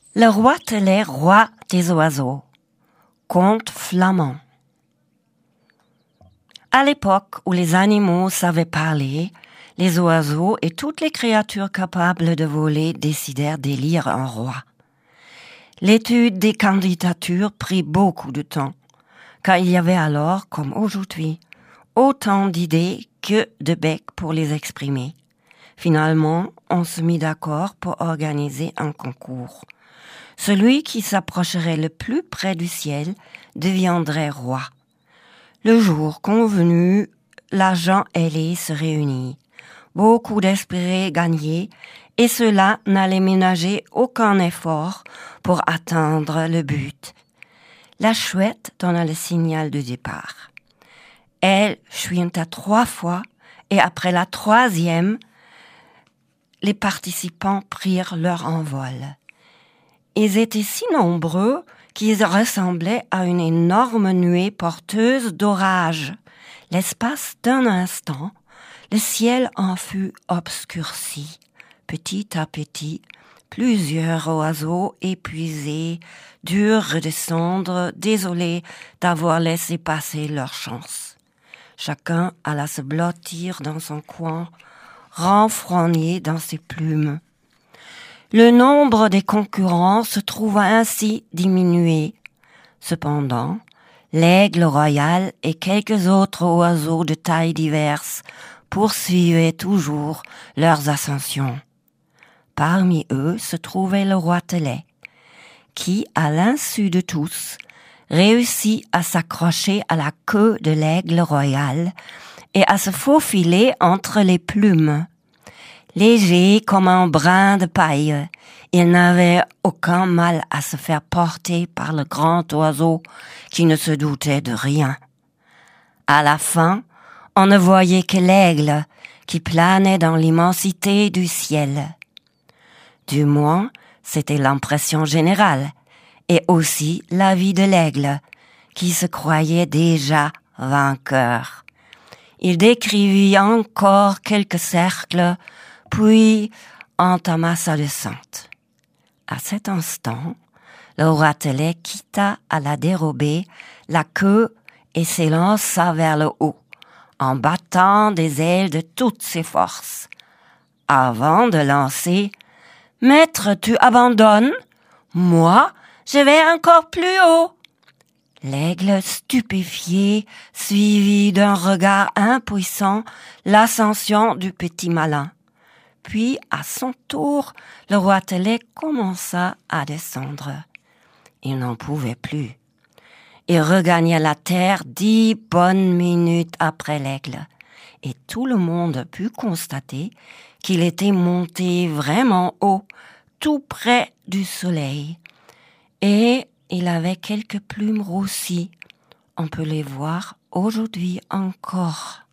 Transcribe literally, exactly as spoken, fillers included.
Le roi Telet, roi des oiseaux. Conte flamand. À l'époque où les animaux savaient parler, les oiseaux et toutes les créatures capables de voler décidèrent d'élire un roi. L'étude des candidatures prit beaucoup de temps, car il y avait alors, comme aujourd'hui, autant d'idées que de becs pour les exprimer. Finalement, on se mit d'accord pour organiser un concours. Celui qui s'approcherait le plus près du ciel deviendrait roi. Le jour convenu, la gent ailée se réunit. Beaucoup d'espérés gagnaient, et ceux-là n'allaient ménager aucun effort pour atteindre le but. La chouette donna le signal de départ. Elle chuinta trois fois, et après la troisième, les participants prirent leur envol. Ils étaient si nombreux qu'ils ressemblaient à une énorme nuée porteuse d'orage. L'espace d'un instant, le ciel en fut obscurci. Petit à petit, plusieurs oiseaux épuisés durent redescendre, désolés d'avoir laissé passer leur chance. Chacun alla se blottir dans son coin, renfrogné dans ses plumes. Le nombre des concurrents se trouva ainsi diminué. Cependant, l'aigle royal et quelques autres oiseaux de tailles diverses poursuivaient toujours leurs ascensions. Parmi eux se trouvait le roi Telet, qui, à l'insu de tous, réussit à s'accrocher à la queue de l'aigle royal et à se faufiler entre les plumes. Léger comme un brin de paille, il n'avait aucun mal à se faire porter par le grand oiseau qui ne se doutait de rien. À la fin, on ne voyait que l'aigle qui planait dans l'immensité du ciel. Du moins, c'était l'impression générale, et aussi l'avis de l'aigle, qui se croyait déjà vainqueur. Il décrivit encore quelques cercles, puis entama sa descente. À cet instant, le roi Telet quitta à la dérobée la queue et s'élança vers le haut, en battant des ailes de toutes ses forces. Avant de lancer, « Maître, tu abandonnes? Moi, je vais encore plus haut !» L'aigle, stupéfié, suivit d'un regard impuissant l'ascension du petit malin. Puis, à son tour, le roi Telet commença à descendre. Il n'en pouvait plus. Il regagna la terre dix bonnes minutes après l'aigle, et tout le monde put constater qu'il était monté vraiment haut, tout près du soleil. Et il avait quelques plumes roussies. On peut les voir aujourd'hui encore.